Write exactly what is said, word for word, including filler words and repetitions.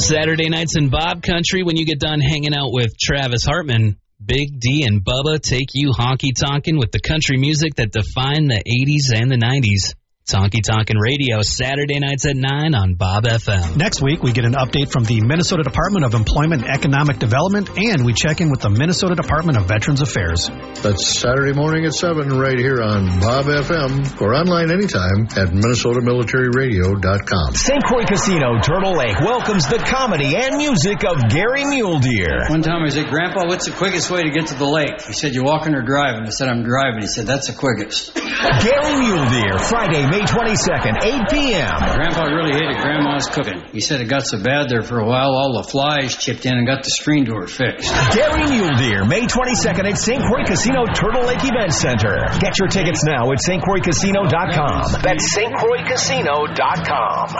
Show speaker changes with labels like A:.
A: Saturday nights in Bob Country, when you get done hanging out with Travis Hartman, Big D and Bubba take you honky-tonkin' with the country music that defined the eighties and the nineties. Honky Tonkin' Radio, Saturday nights at nine on Bob F M.
B: Next week, we get an update from the Minnesota Department of Employment and Economic Development, and we check in with the Minnesota Department of Veterans Affairs.
C: That's Saturday morning at seven right here on Bob F M, or online anytime at minnesota military radio dot com.
D: Saint Croix Casino, Turtle Lake welcomes the comedy and music of Gary Muledeer.
E: One time I said, Grandpa, what's the quickest way to get to the lake? He said, you walking or driving? I said, I'm driving. He said, that's the quickest.
D: Gary Muledeer, Friday, May twenty-second, eight p.m.
E: Grandpa really hated Grandma's cooking. He said it got so bad there for a while, all the flies chipped in and got the screen door fixed.
D: Gary Muledeer, May twenty-second at Saint Croix Casino Turtle Lake Event Center. Get your tickets now at Saint Croix Casino dot com. That's Saint Croix Casino dot com.